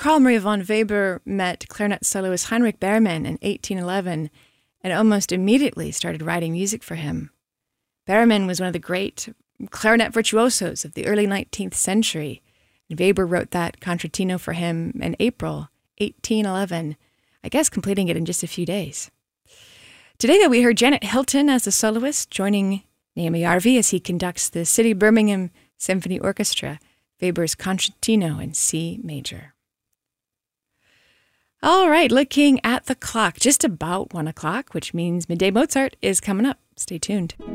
Carl Maria von Weber met clarinet soloist Heinrich Berman in 1811 and almost immediately started writing music for him. Berman was one of the great clarinet virtuosos of the early 19th century, and Weber wrote that concertino for him in April 1811, I guess completing it in just a few days. Today, though, we heard Janet Hilton as the soloist, joining Naomi Arvey as he conducts the City Birmingham Symphony Orchestra, Weber's concertino in C major. All right, looking at the clock, just about 1 o'clock, which means Midday Mozart is coming up. Stay tuned.